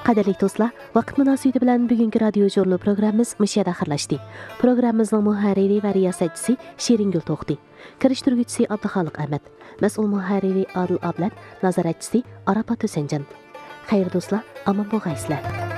Qadirli do'stlar, vaqt munosabati bilan bugungi radio jurnal programmamiz mushada axirlashdi. Programmamizning muharriri va riyosatchisi Shiringul To'xti, kirishtiruvchisi Abduxoliq Ahmad, mas'ul muharriri Adil Ablat, nazoratchisi Arafat Husanjan. Xayr do'stlar, omon bo'lgaysizlar.